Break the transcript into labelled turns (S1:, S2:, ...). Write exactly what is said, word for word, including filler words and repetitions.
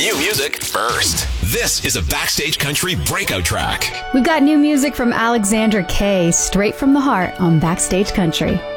S1: New music first. This is a Backstage Country breakout track.
S2: We've got new music from Alexandra Kay, straight from the heart on Backstage Country.